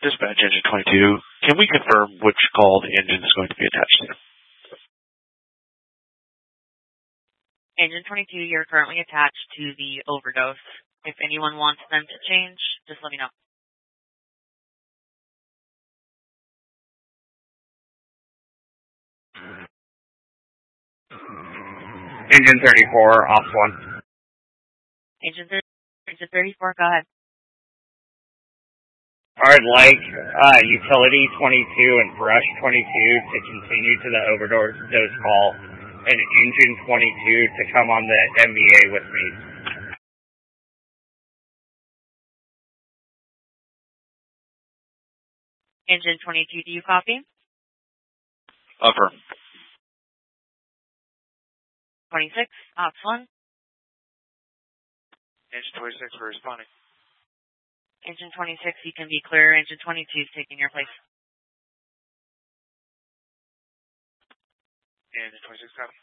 Dispatch Engine 22, can we confirm which call the engine is going to be attached to? Engine 22, you're currently attached to the overdose. If anyone wants them to change, just let me know. Engine 34, off 1. Engine 34, go ahead. I'd like Utility 22 and Brush 22 to continue to the overdose call, and Engine 22 to come on the MBA with me. Engine 22, do you copy? Affirm. 26, ops 1. Engine 26, we're responding. Engine 26, you can be clear. Engine 22 is taking your place. Engine 26, copy.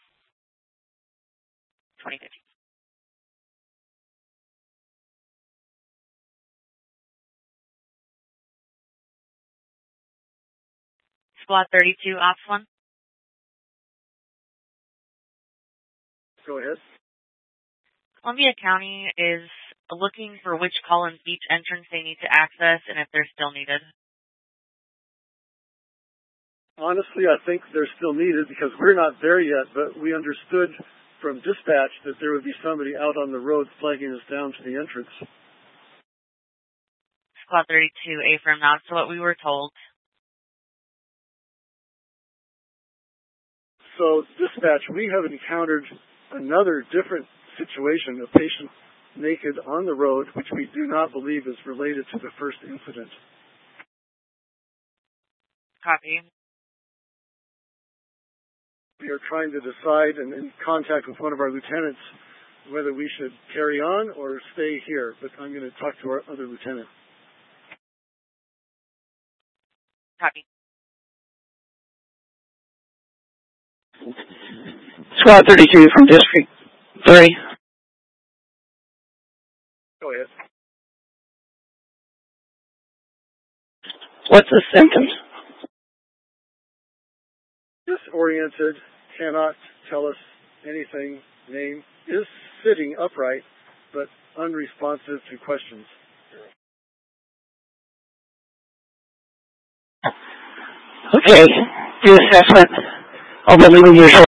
2050. Squad 32, ops 1. Go ahead. Columbia County is looking for which Collins Beach entrance they need to access and if they're still needed. Honestly, I think they're still needed because we're not there yet, but we understood from dispatch that there would be somebody out on the road flagging us down to the entrance. Squad 32, affirm, that's what we were told. So, dispatch, we have encountered another different situation, a patient naked on the road, which we do not believe is related to the first incident. Copy. We are trying to decide and in contact with one of our lieutenants whether we should carry on or stay here, but I'm going to talk to our other lieutenant. Copy. Squad 32 from District 3. Go ahead. What's the symptoms? Disoriented, cannot tell us anything. Name is sitting upright, but unresponsive to questions. Okay. The assessment. I'll be leaving you shortly.